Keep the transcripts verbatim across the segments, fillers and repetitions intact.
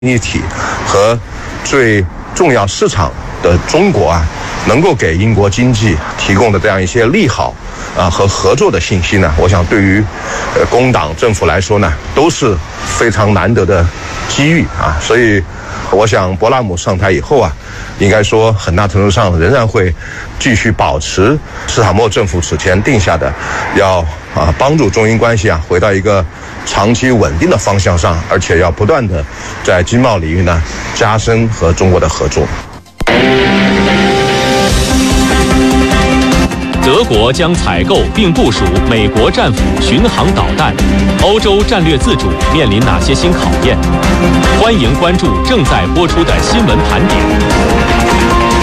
经济体和最重要市场的中国啊，能够给英国经济提供的这样一些利好啊和合作的信息呢，我想对于呃工党政府来说呢，都是非常难得的机遇啊。所以我想博拉姆上台以后啊，应该说很大程度上仍然会继续保持斯塔默政府此前定下的要啊帮助中英关系啊回到一个长期稳定的方向上，而且要不断的在经贸领域呢加深和中国的合作。 德国将采购并部署美国战斧巡航导弹，欧洲战略自主面临哪些新考验？欢迎关注正在播出的新闻盘点。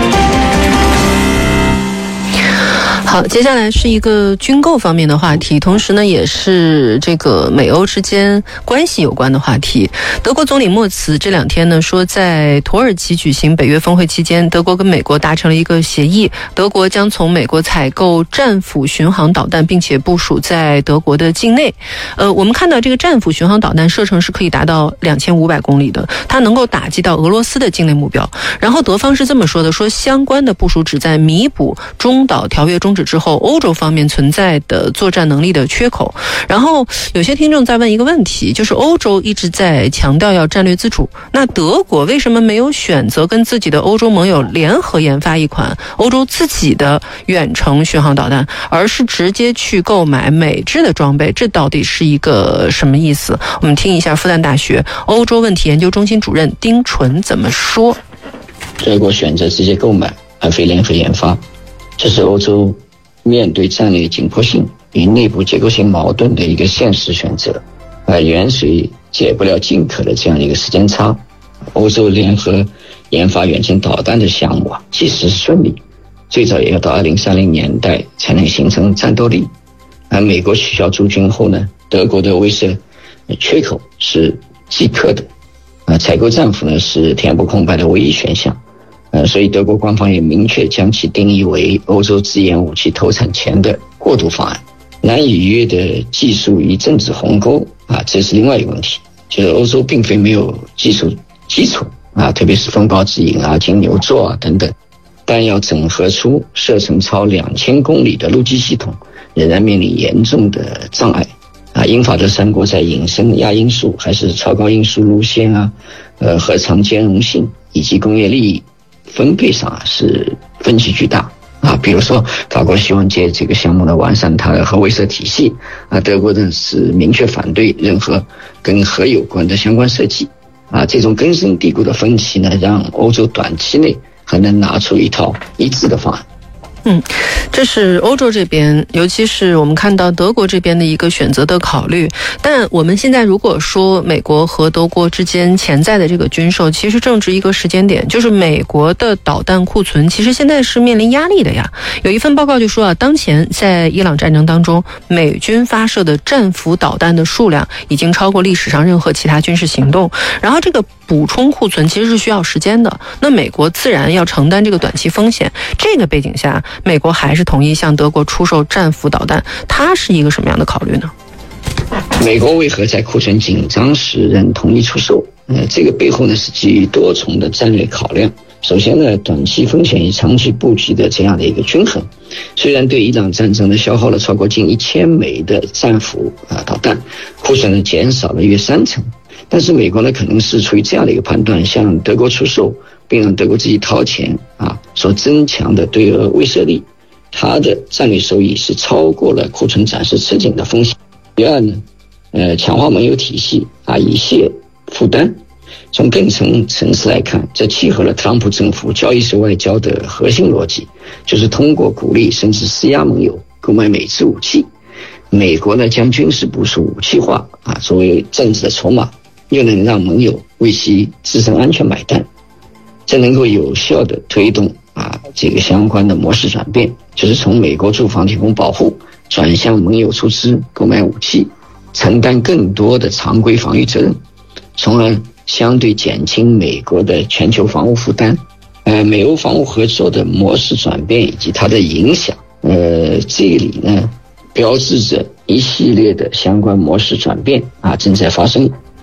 好，接下来是一个军购方面的话题，同时呢也是这个美欧之间关系有关的话题。德国总理默茨这两天呢说，在土耳其举行北约峰会期间，德国跟美国达成了一个协议，德国将从美国采购战斧巡航导弹，并且部署在德国的境内。呃，我们看到这个战斧巡航导弹射程是可以达到两千五百公里的，它能够打击到俄罗斯的境内目标。然后德方是这么说的，说相关的部署旨在弥补中导条约终止之后欧洲方面存在的作战能力的缺口。然后有些听众在问一个问题，就是欧洲一直在强调要战略自主，那德国为什么没有选择跟自己的欧洲盟友联合研发一款欧洲自己的远程巡航导弹，而是直接去购买美制的装备？这到底是一个什么意思？我们听一下复旦大学欧洲问题研究中心主任丁纯怎么说。 德国选择直接购买而非联合研发，这是欧洲面对战略紧迫性与内部结构性矛盾的一个现实选择，而远水解不了近渴的这样一个时间差。欧洲联合研发远程导弹的项目啊，即使顺利，最早也要到二零三零年代才能形成战斗力。而美国取消驻军后呢，德国的威慑缺口是即刻的，啊，采购战斧呢是填补空白的唯一选项。呃，所以德国官方也明确将其定义为欧洲自研武器投产前的过渡方案。难以逾越的技术与政治鸿沟啊，这是另外一个问题。就是欧洲并非没有技术基础啊，特别是风暴之影啊、金牛座啊等等，但要整合出射程超两千公里的陆基系统，仍然面临严重的障碍啊。英法德三国在隐身亚音速还是超高音速路线啊、呃核常兼容性以及工业利益分配上啊是分歧巨大啊。比如说法国希望借这个项目呢完善它的核威慑体系啊，德国呢是明确反对任何跟核有关的相关设计啊。这种根深蒂固的分歧呢，让欧洲短期内很难拿出一套一致的方案。 嗯，这是欧洲这边，尤其是我们看到德国这边的一个选择的考虑。但我们现在如果说美国和德国之间潜在的这个军售，其实正值一个时间点，就是美国的导弹库存其实现在是面临压力的呀。有一份报告就说啊，当前在伊朗战争当中，美军发射的战斧导弹的数量已经超过历史上任何其他军事行动。然后这个补充库存其实是需要时间的，那美国自然要承担这个短期风险。这个背景下，美国还是同意向德国出售战斧导弹，它是一个什么样的考虑呢？ 美国为何在库存紧张时仍同意出售？呃，这个背后呢是基于多重的战略考量。首先呢，短期风险与长期布局的这样的一个均衡。虽然对伊朗战争呢消耗了超过近一千枚的战斧啊导弹，库存呢减少了约三成，但是美国呢可能是出于这样的一个判断，向德国出售，并让德国自己掏钱啊，所增强的对俄威慑力，它的战略收益是超过了库存暂时吃紧的风险。第二呢，呃，强化盟友体系啊，以卸负担。从更深层次来看，这契合了特朗普政府交易式外交的核心逻辑，就是通过鼓励甚至施压盟友购买美制武器。美国呢将军事部署武器化啊，作为政治的筹码，又能让盟友为其自身安全买单，这能够有效的推动啊这个相关的模式转变，就是从美国驻防提供保护，转向盟友出资购买武器，承担更多的常规防御责任，从而相对减轻美国的全球防务负担。呃，美欧防务合作的模式转变以及它的影响，呃，这里呢标志着一系列的相关模式转变啊正在发生。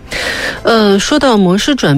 呃，说到模式转